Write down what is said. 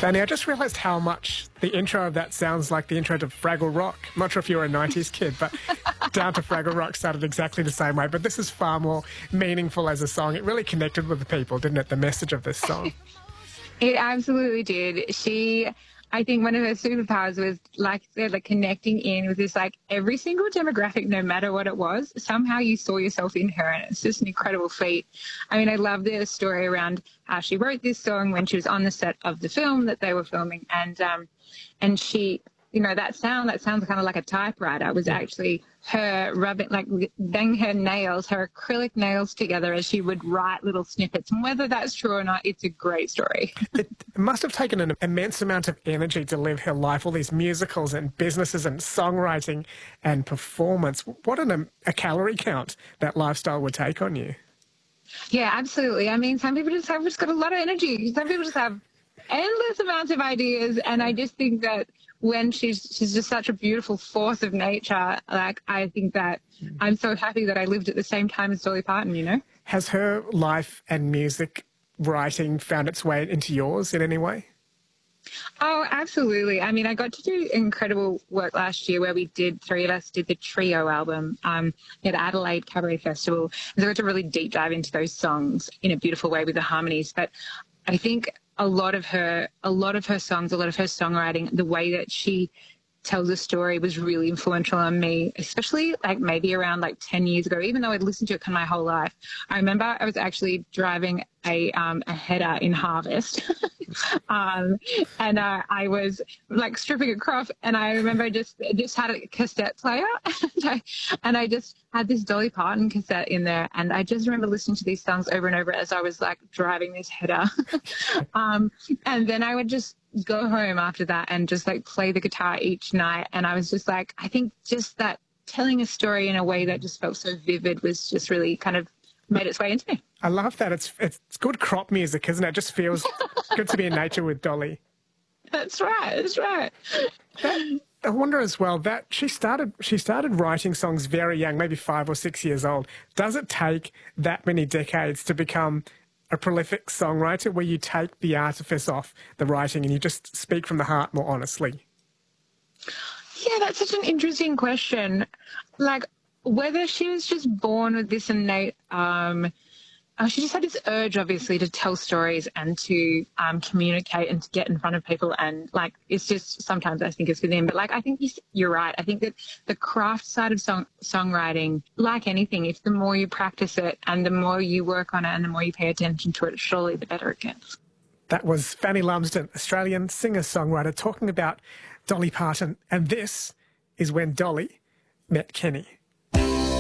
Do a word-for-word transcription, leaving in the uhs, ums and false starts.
Fanny, I just realised how much the intro of that sounds like the intro to Fraggle Rock. I'm not sure if you were a nineties kid, but Down to Fraggle Rock started exactly the same way. But this is far more meaningful as a song. It really connected with the people, didn't it, the message of this song? It absolutely did. She, I think one of her superpowers was, like I said, like connecting in with this, like every single demographic, no matter what it was, somehow you saw yourself in her, and it's just an incredible feat. I mean, I love the story around how she wrote this song when she was on the set of the film that they were filming, and um, and she, you know, that sound that sounds kind of like a typewriter was actually her rubbing, like banging her nails, her acrylic nails together as she would write little snippets. And whether that's true or not, it's a great story. It must have taken an immense amount of energy to live her life, all these musicals and businesses and songwriting and performance. What an, a calorie count that lifestyle would take on you. Yeah, absolutely. I mean, some people just have just got a lot of energy. Some people just have endless amounts of ideas, and I just think that when she's she's just such a beautiful force of nature, like I think that I'm so happy that I lived at the same time as Dolly Parton, you know? Has her life and music writing found its way into yours in any way? Oh, absolutely. I mean, I got to do incredible work last year where we did, three of us did the trio album um, at Adelaide Cabaret Festival. And so I got to really deep dive into those songs in a beautiful way with the harmonies. But I think a lot of her, a lot of her songs, a lot of her songwriting, the way that she tells a story was really influential on me, especially like maybe around like ten years ago, even though I'd listened to it kind of my whole life. I remember I was actually driving a, um, a header in Harvest um, and uh, I was like stripping a crop, and I remember just just had a cassette player and, I, and I just had this Dolly Parton cassette in there, and I just remember listening to these songs over and over as I was like driving this header. um, and then I would just go home after that and just like play the guitar each night, and I was just like, I think just that telling a story in a way that just felt so vivid was just really kind of made its way into me. I love that. It's it's good crop music, isn't it? It just feels good to be in nature with Dolly. That's right. That's right. That, I wonder as well that she started she started writing songs very young, maybe five or six years old. Does it take that many decades to become a prolific songwriter where you take the artifice off the writing and you just speak from the heart more honestly? Yeah, that's such an interesting question. Like, whether she was just born with this innate, um, uh, she just had this urge, obviously, to tell stories and to um, communicate and to get in front of people. And, like, it's just sometimes I think it's within. But, like, I think you're right. I think that the craft side of song songwriting, like anything, if the more you practice it and the more you work on it and the more you pay attention to it, surely the better it gets. That was Fanny Lumsden, Australian singer-songwriter, talking about Dolly Parton. And this is when Dolly met Kenny.